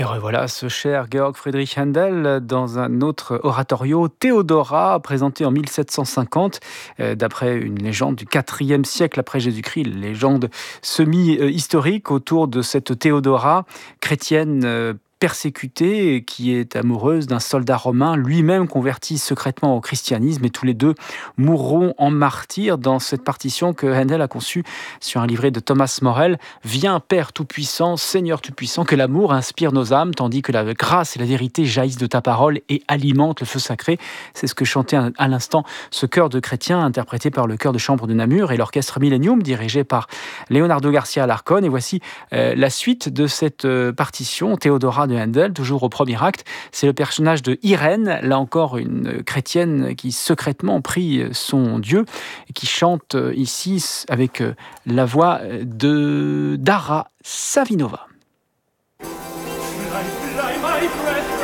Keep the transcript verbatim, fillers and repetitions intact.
Et revoilà ce cher Georg Friedrich Händel dans un autre oratorio, Théodora, présenté en mille sept cent cinquante, euh, d'après une légende du quatrième siècle après Jésus-Christ, une légende semi-historique autour de cette Théodora, chrétienne euh, persécutée, qui est amoureuse d'un soldat romain, lui-même converti secrètement au christianisme, et tous les deux mourront en martyrs dans cette partition que Händel a conçue sur un livret de Thomas Morel. Viens, Père Tout-Puissant, Seigneur Tout-Puissant, que l'amour inspire nos âmes, tandis que la grâce et la vérité jaillissent de ta parole et alimentent le feu sacré. C'est ce que chantait à l'instant ce chœur de chrétiens, interprété par le chœur de chambre de Namur et l'orchestre Millennium, dirigé par Leonardo Garcia Alarcón. Et voici euh, la suite de cette euh, partition, Théodora de Händel, toujours au premier acte. C'est le personnage de Irène, là encore une chrétienne qui secrètement prie son Dieu, et qui chante ici avec la voix de Dara Savinova.